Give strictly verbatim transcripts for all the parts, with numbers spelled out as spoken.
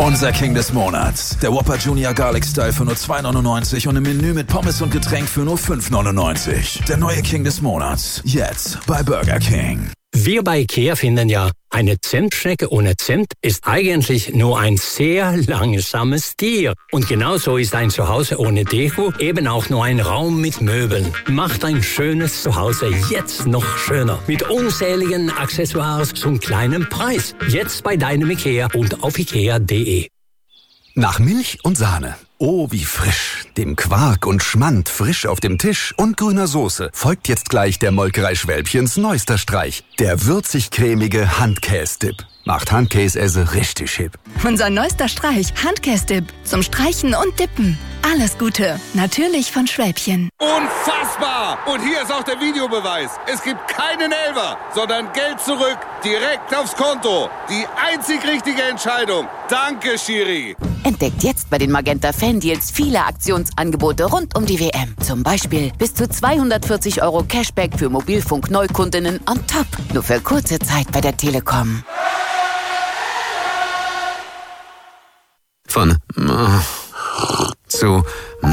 Unser King des Monats. Der Whopper Junior Garlic Style für nur zwei neunundneunzig und im Menü mit Pommes und Getränk für nur fünf neunundneunzig. Der neue King des Monats. Jetzt bei Burger King. Wir bei IKEA finden ja, eine Zimtschnecke ohne Zimt ist eigentlich nur ein sehr langsames Tier. Und genauso ist ein Zuhause ohne Deko eben auch nur ein Raum mit Möbeln. Macht ein schönes Zuhause jetzt noch schöner. Mit unzähligen Accessoires zum kleinen Preis. Jetzt bei deinem IKEA und auf ikea punkt de. Nach Milch und Sahne. Oh, wie frisch. Dem Quark und Schmand frisch auf dem Tisch und grüner Soße folgt jetzt gleich der Molkerei Schwälbchens neuester Streich. Der würzig-cremige Handkäse-Dip. Macht Handkäse richtig hip. Unser neuester Streich, Handkäse-Dip. Zum Streichen und Dippen. Alles Gute. Natürlich von Schwälbchen. Unfassbar! Und hier ist auch der Videobeweis. Es gibt keinen Elfer, sondern Geld zurück, direkt aufs Konto. Die einzig richtige Entscheidung. Danke, Schiri. Entdeckt jetzt bei den Magenta Fan-Deals viele Aktionsangebote rund um die W M. Zum Beispiel bis zu zweihundertvierzig Euro Cashback für Mobilfunk-Neukundinnen on top. Nur für kurze Zeit bei der Telekom. Von zu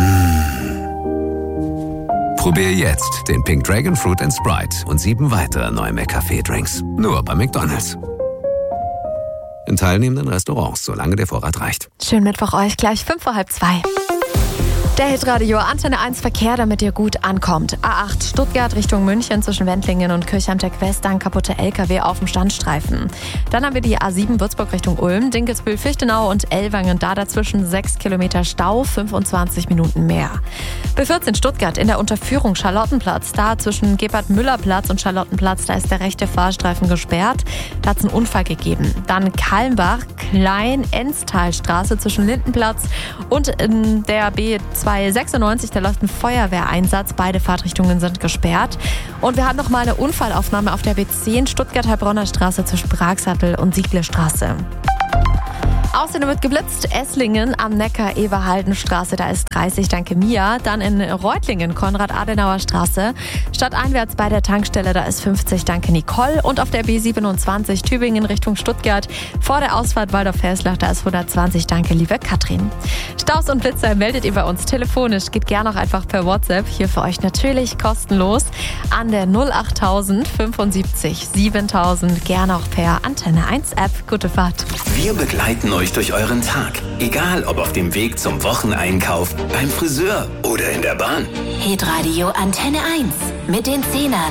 Probier jetzt den Pink Dragon Fruit and Sprite und sieben weitere neue McCafé-Drinks. Nur bei McDonald's. In teilnehmenden Restaurants, solange der Vorrat reicht. Schönen Mittwoch euch, gleich fünf vor halb zwei. Der Hitradio Antenne eins Verkehr, damit ihr gut ankommt. A acht Stuttgart Richtung München zwischen Wendlingen und Kirchheimteck West, dann kaputte L K W auf dem Standstreifen. Dann haben wir die A sieben Würzburg Richtung Ulm, Dinkelsbühl-Fichtenau und Ellwangen. Da dazwischen sechs Kilometer Stau, fünfundzwanzig Minuten mehr. B vierzehn Stuttgart in der Unterführung Charlottenplatz. Da zwischen Gebhard-Müller-Platz und Charlottenplatz, da ist der rechte Fahrstreifen gesperrt. Da hat es einen Unfall gegeben. Dann Kalmbach, Klein-Enstalstraße zwischen Lindenplatz und in der B zweihundertsechsundneunzig, da läuft ein Feuerwehreinsatz. Beide Fahrtrichtungen sind gesperrt. Und wir haben noch mal eine Unfallaufnahme auf der B zehn Stuttgart-Heilbronner Straße zwischen Bragsattel und Sieglestraße. Außerdem wird geblitzt. Esslingen am Neckar, Eberhaldenstraße, da ist dreißig, danke Mia. Dann in Reutlingen, Konrad-Adenauer-Straße. Stadteinwärts bei der Tankstelle, da ist fünfzig, danke Nicole. Und auf der B siebenundzwanzig, Tübingen Richtung Stuttgart, vor der Ausfahrt Waldorf-Felslach, da ist hundertzwanzig, danke liebe Katrin. Staus und Blitzer meldet ihr bei uns telefonisch. Geht gerne auch einfach per WhatsApp. Hier für euch natürlich kostenlos an der null achttausend fünfundsiebzig siebentausend. Gerne auch per Antenne eins App. Gute Fahrt. Wir begleiten euch durch euren Tag. Egal ob auf dem Weg zum Wocheneinkauf, beim Friseur oder in der Bahn. Hitradio Antenne eins mit den Zehnern.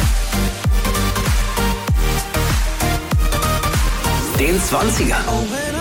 Den Zwanzigern.